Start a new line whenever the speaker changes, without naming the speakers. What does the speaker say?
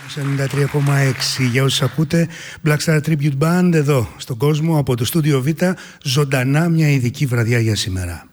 93,6 για όσους ακούτε Black Star Tribute Band εδώ στον κόσμο από το Studio Β, ζωντανά μια ειδική βραδιά για σήμερα.